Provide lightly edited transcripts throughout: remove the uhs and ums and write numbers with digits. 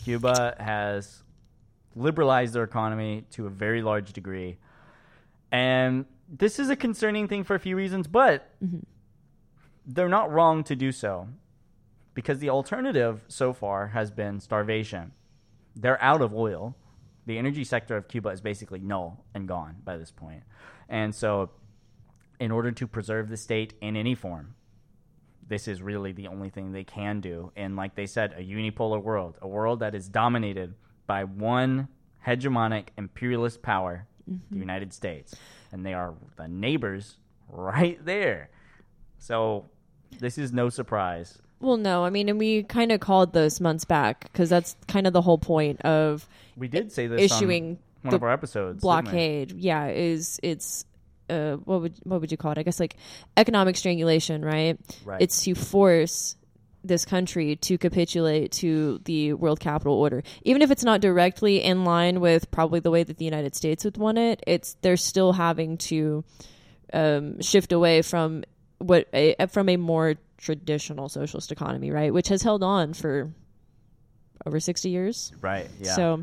Cuba has liberalized their economy to a very large degree. And this is a concerning thing for a few reasons, but they're not wrong to do so, because the alternative so far has been starvation. They're out of oil. The energy sector of Cuba is basically null and gone by this point. And so in order to preserve the state in any form, this is really the only thing they can do. And like they said, a unipolar world, a world that is dominated by one hegemonic imperialist power, the United States. And they are the neighbors right there. So this is no surprise. Well, no, I mean, and we kind of called this months back, because that's kind of the whole point of we did say this issuing on one of our episodes. Blockade. Yeah, it's what would you call it? I guess like economic strangulation, right? Right. It's to force this country to capitulate to the world capital order, even if it's not directly in line with probably the way that the United States would want it. They're still having to shift away from from a more traditional socialist economy, right, which has held on for over 60 years. Right. Yeah. So,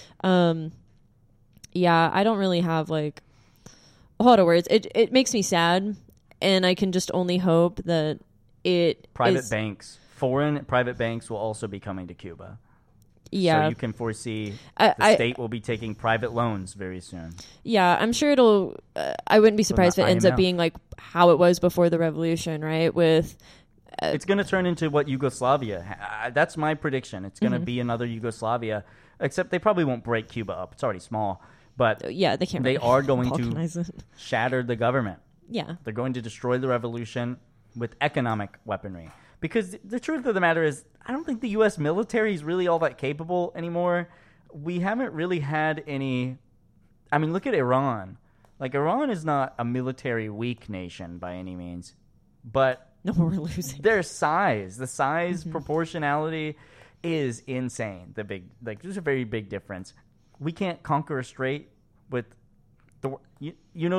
yeah, I don't really have like a lot of words. It makes me sad, and I can just only hope that foreign private banks will also be coming to Cuba. Yeah. So you can foresee the state will be taking private loans very soon. Yeah, I'm sure it'll... I wouldn't be surprised if it ends up being like how it was before the revolution, right? With... it's going to turn into what Yugoslavia... that's my prediction. It's going to be another Yugoslavia, except they probably won't break Cuba up. It's already small. But yeah, they can't. They are going to it. shatter the government. Yeah. They're going to destroy the revolution with economic weaponry. Because the truth of the matter is, I don't think the U.S. military is really all that capable anymore. We haven't really had any... I mean, look at Iran. Like, Iran is not a military weak nation by any means. But no, we're losing. Their size, the size proportionality is insane. There's a very big difference. We can't conquer a strait with... the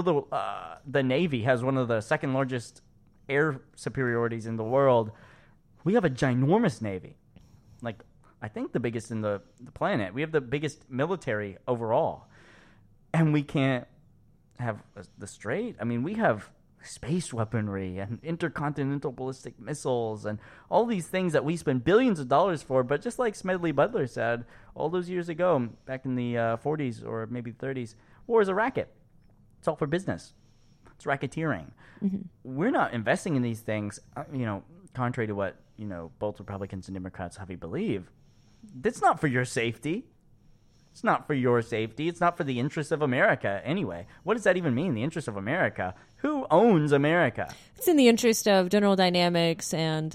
Navy has one of the second largest air superiorities in the world. We have a ginormous Navy. Like, I think the biggest in the planet. We have the biggest military overall. And we can't have the strait. I mean, we have space weaponry and intercontinental ballistic missiles and all these things that we spend billions of dollars for. But just like Smedley Butler said all those years ago, back in the 40s or maybe 30s, war is a racket. It's all for business. It's racketeering. We're not investing in these things, contrary to what, both Republicans and Democrats have you believe. It's not for your safety. It's not for your safety. It's not for the interests of America anyway. What does that even mean, the interests of America? Who owns America? It's in the interest of General Dynamics and,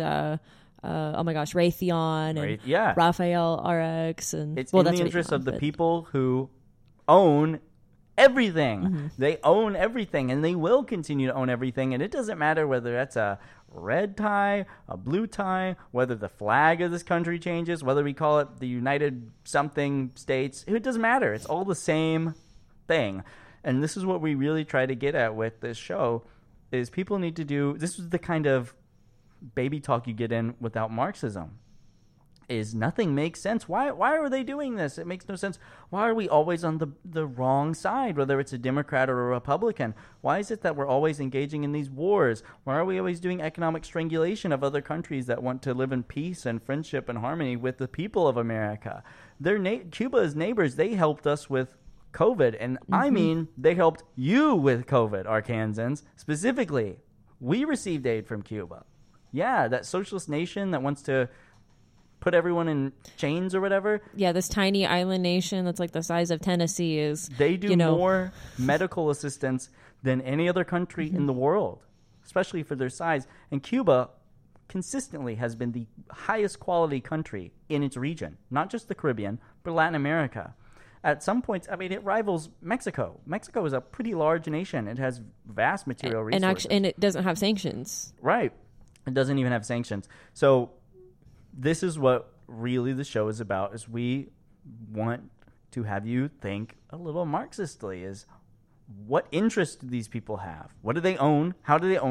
Raytheon and Rafael RX. And, it's in the interest of the people who own everything. They own everything, and they will continue to own everything. And it doesn't matter whether that's a red tie, a blue tie, whether the flag of this country changes, whether we call it the United something States. It doesn't matter. It's all the same thing. And this is what we really try to get at with this show, is people need to do... This is the kind of baby talk you get in without Marxism. Is nothing makes sense. Why are they doing this? It makes no sense. Why are we always on the wrong side, whether it's a Democrat or a Republican? Why is it that we're always engaging in these wars? Why are we always doing economic strangulation of other countries that want to live in peace and friendship and harmony with the people of America? Cuba's neighbors, they helped us with COVID, and I mean, they helped you with COVID, Arkansans. Specifically, we received aid from Cuba. Yeah, that socialist nation that wants to put everyone in chains or whatever. Yeah, this tiny island nation that's like the size of Tennessee is... They do more medical assistance than any other country in the world, especially for their size. And Cuba consistently has been the highest quality country in its region, not just the Caribbean, but Latin America. At some points, I mean, it rivals Mexico. Mexico is a pretty large nation. It has vast material resources. And it doesn't have sanctions. Right. It doesn't even have sanctions. So... this is what really the show is about, is we want to have you think a little Marxistly, is what interest do these people have? What do they own? How do they own it?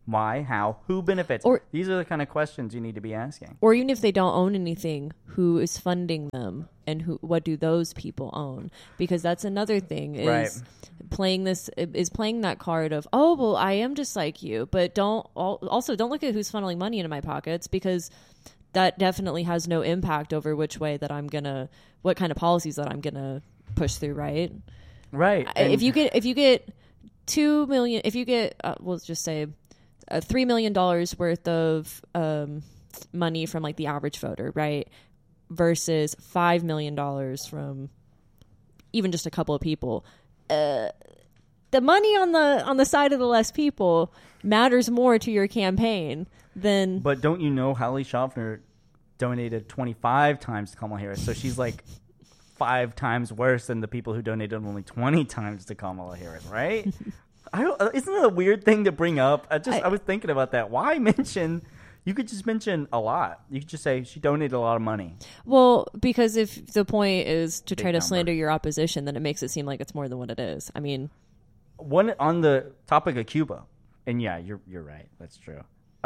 Why? How? Who benefits? Or- These are the kind of questions you need to be asking. Or even if they don't own anything, who is funding them, and what do those people own? Because that's another thing is playing that card of, oh, well, I am just like you, but don't look at who's funneling money into my pockets, because that definitely has no impact over which way that what kind of policies that I'm gonna push through, right? Right. If you get 2 million, if you get we'll just say $3 million worth of money from like the average voter, right, versus $5 million from even just a couple of people, the money on the side of the less people matters more to your campaign than. But don't you know Hallie Schaffner donated 25 times to Kamala Harris, so she's like 5 times worse than the people who donated only 20 times to Kamala Harris, right? Isn't it a weird thing to bring up? I was thinking about that. Why mention? You could just mention a lot. You could just say she donated a lot of money. Well, because if the point is to try to number. slander your opposition, then it makes it seem like it's more than what it is. I mean, one on the topic of Cuba, and yeah, you're right. That's true.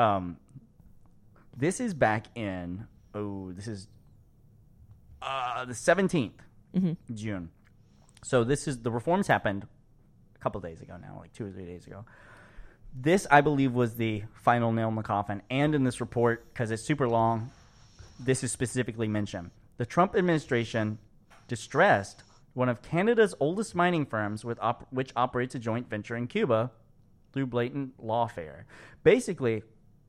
This is back in this is the 17th June. So the reforms happened a couple days ago now, like 2 or 3 days ago. This, I believe, was the final nail in the coffin. And in this report, because it's super long, this is specifically mentioned. The Trump administration distressed one of Canada's oldest mining firms, which operates a joint venture in Cuba through blatant lawfare. Basically,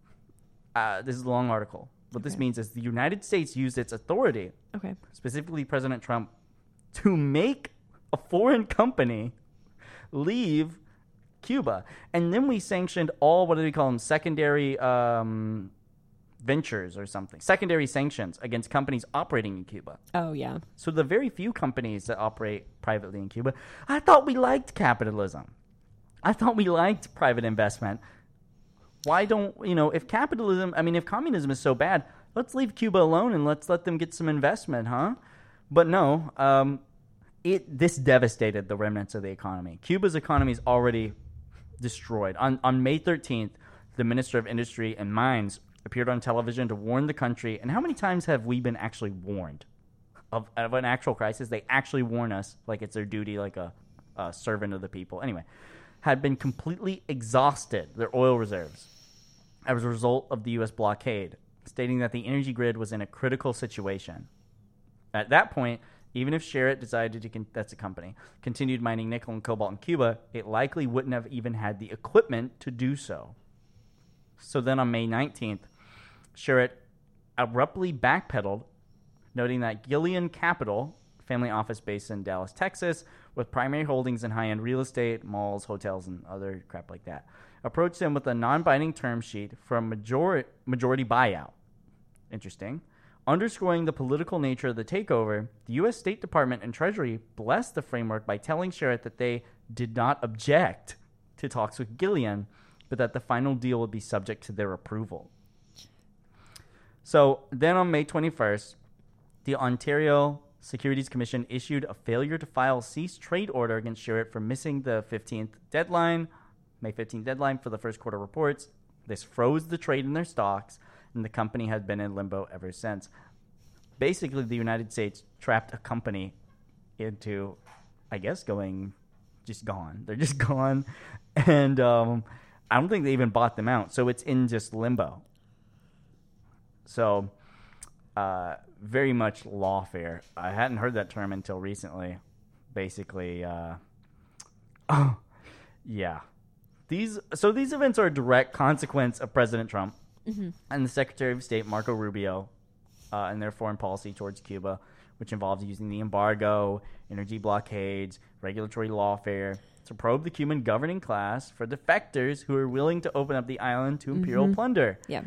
this is a long article. What this means is the United States used its authority, specifically President Trump, to make a foreign company leave Cuba. And then we sanctioned all, what do we call them, secondary ventures or something, secondary sanctions against companies operating in Cuba. Oh, yeah. So the very few companies that operate privately in Cuba, I thought we liked capitalism. I thought we liked private investment. Why don't, if communism is so bad, let's leave Cuba alone and let's let them get some investment, huh? But no, this devastated the remnants of the economy. Cuba's economy is already destroyed. On May 13th, the Minister of Industry and Mines appeared on television to warn the country. And how many times have we been actually warned of an actual crisis? They actually warn us like it's their duty, like a servant of the people. Anyway, had been completely exhausted, their oil reserves, as a result of the U.S. blockade, stating that the energy grid was in a critical situation. At that point, even if Sherritt decided to, that's a company, continued mining nickel and cobalt in Cuba, it likely wouldn't have even had the equipment to do so. So then on May 19th, Sherritt abruptly backpedaled, noting that Gillian Capital, family office based in Dallas, Texas, with primary holdings in high-end real estate, malls, hotels, and other crap like that, approached him with a non-binding term sheet for a majority buyout. Interesting. Underscoring the political nature of the takeover, the U.S. State Department and Treasury blessed the framework by telling Sherritt that they did not object to talks with Gillian, but that the final deal would be subject to their approval. So then on May 21st, the Ontario Securities Commission issued a failure to file cease trade order against Sherritt for missing the May 15th deadline for the first quarter reports. This froze the trade in their stocks, and the company has been in limbo ever since. Basically, the United States trapped a company into, I guess, gone. They're just gone. And I don't think they even bought them out. So it's in just limbo. So very much lawfare. I hadn't heard that term until recently. Basically, yeah. These events are a direct consequence of President Trump and the Secretary of State, Marco Rubio, and their foreign policy towards Cuba, which involves using the embargo, energy blockades, regulatory lawfare to probe the Cuban governing class for defectors who are willing to open up the island to imperial plunder. Yeah.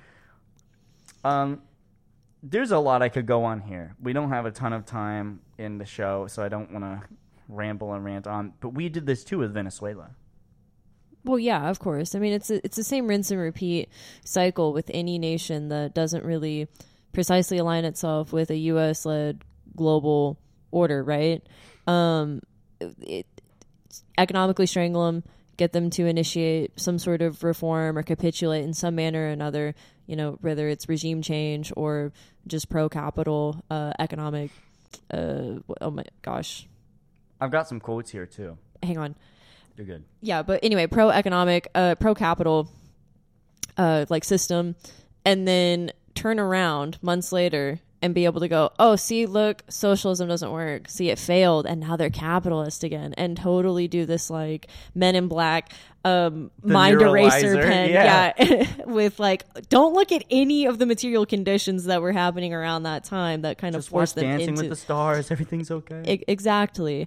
There's a lot I could go on here. We don't have a ton of time in the show, so I don't want to ramble and rant on. But we did this too with Venezuela. Well, yeah, of course. I mean, it's the same rinse and repeat cycle with any nation that doesn't really precisely align itself with a U.S.-led global order, right? Economically strangle them, get them to initiate some sort of reform or capitulate in some manner or another, you know, whether it's regime change or just pro-capital economic. Oh my gosh. I've got some quotes here too. Hang on. You're good. Yeah, but anyway, pro-economic, pro-capital like system, and then turn around months later and be able to go, oh, see, look, socialism doesn't work. See, it failed, and now they're capitalist again, and totally do this like Men in Black mind eraser pen, yeah, with like, don't look at any of the material conditions that were happening around that time that kind of forced them Dancing into with the Stars. Everything's okay. Exactly.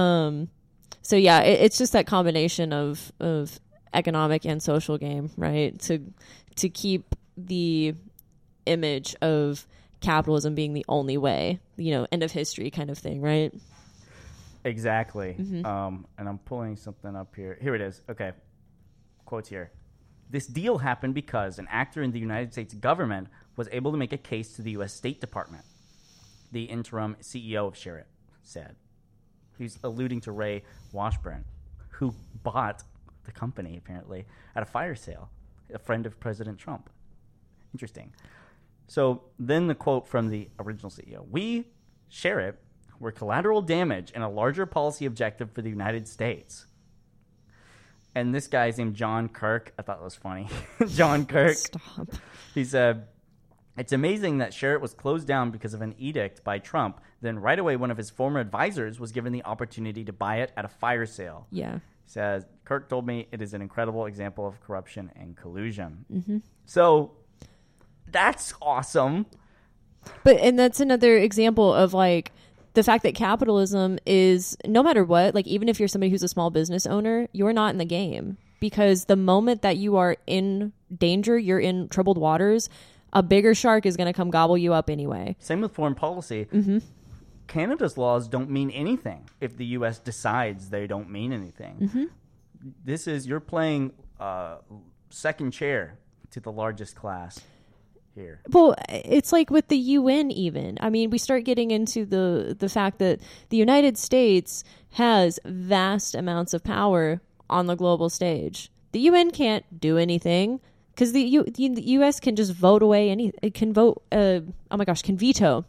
So yeah, it's just that combination of economic and social game, right? To keep the image of capitalism being the only way, you know, end of history kind of thing, right? Exactly. And I'm pulling something up here. Here it is. Okay. Quotes here. This deal happened because an actor in the United States government was able to make a case to the U.S. State Department, the interim CEO of Sherritt said. He's alluding to Ray Washburn, who bought the company, apparently, at a fire sale, a friend of President Trump. Interesting. So then the quote from the original CEO. We, Sherritt, were collateral damage in a larger policy objective for the United States. And this guy's named John Kirk. I thought it was funny. John Kirk. Stop. He said, it's amazing that Sherritt was closed down because of an edict by Trump. Then right away, one of his former advisors was given the opportunity to buy it at a fire sale. Yeah. He says, Kirk told me it is an incredible example of corruption and collusion. So that's awesome. And that's another example of like the fact that capitalism is, no matter what, like even if you're somebody who's a small business owner, you're not in the game, because the moment that you are in danger, you're in troubled waters, a bigger shark is going to come gobble you up anyway. Same with foreign policy. Canada's laws don't mean anything if the U.S. decides they don't mean anything. This is, you're playing second chair to the largest class here. Well, it's like with the UN even. I mean, we start getting into the fact that the United States has vast amounts of power on the global stage. The UN can't do anything because the U.S. can just vote away it can vote, can veto.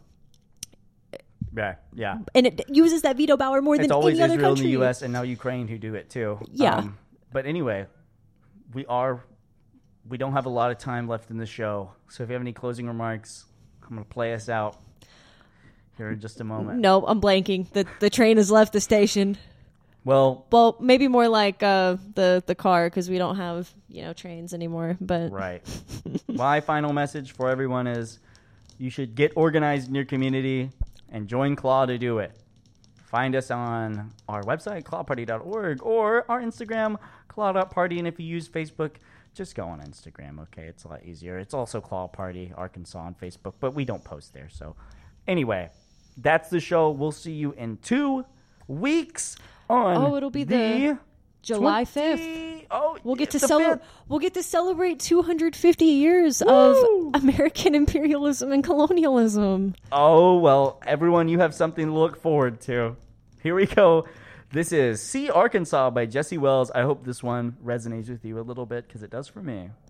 Yeah. And it uses that veto power more than any other country. It's always Israel and the U.S. and now Ukraine who do it too. Yeah. But anyway, we don't have a lot of time left in the show. So if you have any closing remarks, I'm going to play us out here in just a moment. No, I'm blanking. The train has left the station. Well, maybe more like the car, because we don't have trains anymore. But right. My final message for everyone is you should get organized in your community and join CLAW to do it. Find us on our website, clawparty.org, or our Instagram, claw.party. And if you use Facebook, just go on Instagram, okay? It's a lot easier. It's also Claw Party Arkansas on Facebook, but we don't post there. So anyway, that's the show. We'll see you in 2 weeks on it'll be the July 5th. Oh, we'll get to celebrate 250 years of American imperialism and colonialism. Oh, well, everyone, you have something to look forward to. Here we go. This is See Arkansas by Jesse Wells. I hope this one resonates with you a little bit, because it does for me.